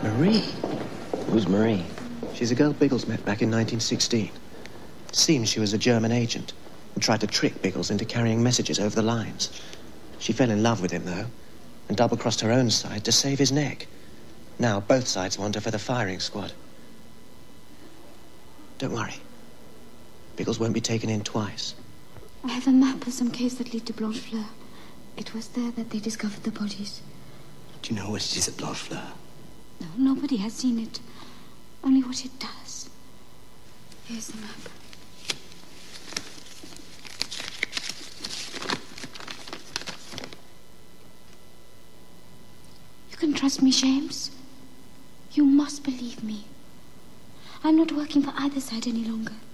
Marie. Who's Marie? She's a girl Biggles met back in 1916. Seems she was a German agent and tried to trick Biggles into carrying messages over the lines. She fell in love with him, though, and double-crossed her own side to save his neck. Now both sides want her for the firing squad. Don't worry. Biggles won't be taken in twice. I have a map of some caves that lead to Blanchefleur. It was there that they discovered the bodies. Do you know what it is at Blanchefleur? No, nobody has seen it. Only what it does. Here's the map. You can trust me, James. You must believe me. I'm not working for either side any longer.